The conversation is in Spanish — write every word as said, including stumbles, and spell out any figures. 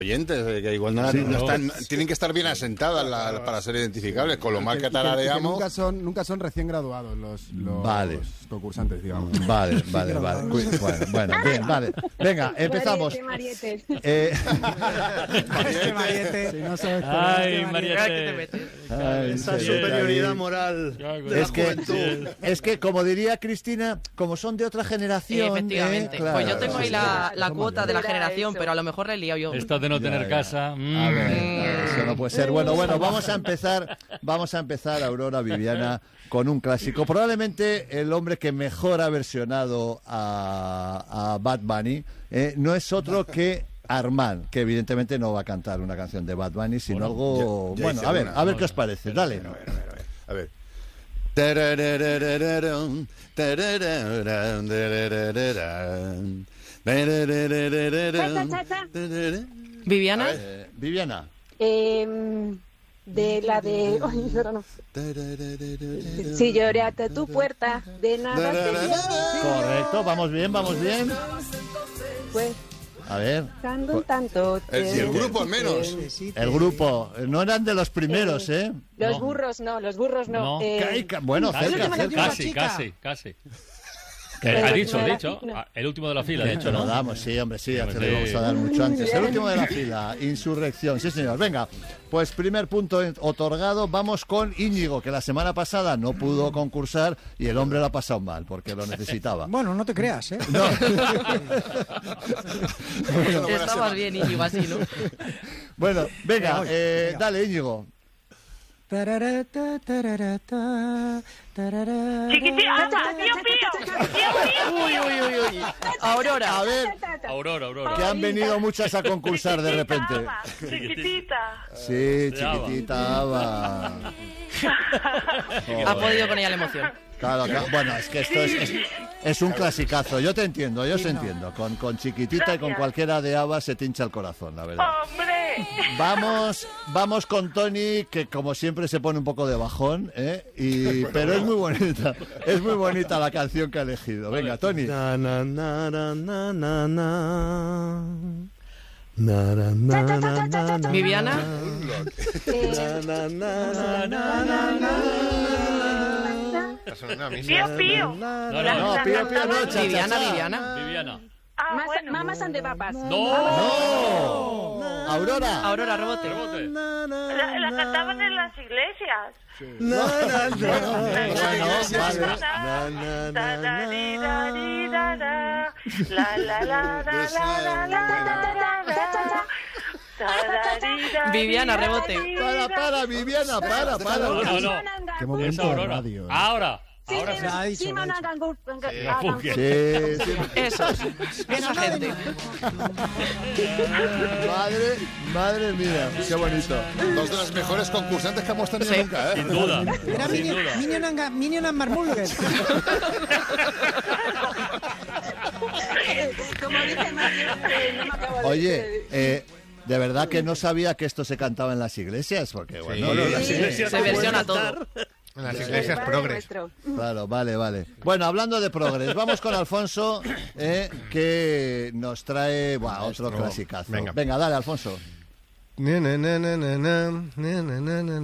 oyentes, que igual no, Sí, no no. están, tienen que estar bien asentadas la, para ser identificables, con lo mal que que, que, que tarareamos. nunca son nunca son recién graduados los, los Vale. concursantes, digamos. Vale, vale, vale. Cu- Bueno, bueno, bien, vale. Venga, empezamos. Mariette, Eh, Mariette, Mariette. Si no sabes por Ay, qué, Mariette. ay, Esa sí, superioridad ahí. moral Claro, de la Es que, juventud. es que, como diría Cristina, como son de otra generación. Efectivamente. eh, claro, Pues yo tengo ahí sí, la, la Somos cuota yo. de la Era generación, eso. pero a lo mejor la he liado yo. Esto de no Ya, tener ya. casa. A mm. ver, eso no puede ser. Bueno, bueno, vamos a empezar, vamos a empezar, Aurora, Viviana, con un clásico. Probablemente el hombre que mejor ha versionado a, a Bad Bunny eh, no es otro que Armand, que evidentemente no va a cantar una canción de Bad Bunny, sino Bueno, algo... ya- ya bueno, hice a ver, una. a ver qué os parece. Dale. A ver. Tarararararam, tararararam, tararararam, tararararam, Cha, cha, cha, cha. tarara- Viviana, Eh, Viviana. Eh, de la de... Ay, ahora no. tararararam. Si lloré hasta tu puerta, de nada te Correcto, vamos bien, vamos bien. pues A ver, dando un tanto. El, si el te- grupo al menos. el grupo, no eran de los primeros, ¿eh? Los No. burros no, los burros no. No. Eh, Ca- ca- Bueno, Casi, cerca, cerca. casi, casi, casi. El ha último dicho, de ha la dicho. fila. Ah, El último de la fila, de hecho, Lo ¿no? damos, sí, hombre, sí, ya te lo Sí. íbamos a dar mucho antes. El último de la fila, Insurrección, sí señor. Venga, pues primer punto en- otorgado, vamos con Íñigo, que la semana pasada no pudo concursar y el hombre lo ha pasado mal, porque lo necesitaba. Bueno, no te creas, ¿eh? No. Bueno, buena estabas semana. bien, Íñigo, así, ¿no? Bueno, venga, Venga, eh, venga. dale Íñigo. Tararata, tararata, tarara. Chiquitita, tío, tío. Uy, uy, uy, uy. Aurora. A ver, Aurora, Aurora. que han venido muchas a concursar de repente. Chiquitita. Sí, Ya va. chiquitita Ava. Ha podido con ella la emoción. Claro, claro. Bueno, es que esto es, es, es un clasicazo. Yo te entiendo, yo os entiendo. Con, con chiquitita y con cualquiera de Ava se te hincha el corazón, la verdad. ¡Hombre! Vamos, vamos con Tony, que como siempre se pone un poco de bajón, ¿eh? Y, pero es muy bonita. Es muy bonita la canción que ha elegido. Venga, Tony. Na, na, na, na, na, na, na. Na, na, na, na, na, na. Viviana. Eh, Na, na, na, na, na, na. Pío, pío. No, No, no, pío, pío, no, cha, cha, Viviana, cha. Viviana. Viviana. Mas- Mamas and the papas. No. ¡No! Aurora. Aurora, rebote. Rebote. Na, na, La, la na. cantaban en las iglesias. Na, na, na. Bueno, vale. Na, na, Da, na, da, di, da, di, na. da, da. La, la, la, da, la, la, la, la, la, la. Da, da, di, da, Viviana, di, da, rebote. di, Para, da. para, Viviana, para, para. No, no. Qué Es momento de Aurora. radio. ¿eh? Ahora. Sí, Ahora sí, sí. La ha dicho, sí, la ha no, dicho. hagan gu- hagan- Sí, hagan Fuque. gu- Sí, sí. Eso. Esa gente. Madre, madre mía, qué bonito. Dos de las mejores concursantes que hemos tenido Sí. nunca, ¿eh? Sin duda. Era Sin Minion, duda. Minion and, Ga- Minion and Marmulger. Como dice Mario, eh, no me acabo de- Oye, eh, de verdad que no sabía que esto se cantaba en las iglesias, porque bueno, Bueno, sí, las iglesias Se no versiona pueden todo. cantar. En las El iglesias Padre progres. Nuestro. claro, vale, vale. Bueno, hablando de progres, vamos con Alfonso, eh, que nos trae buah, otro Maestro. clasicazo. Venga. Venga, dale, Alfonso. Na, na, na, na, na, na, na, na, na.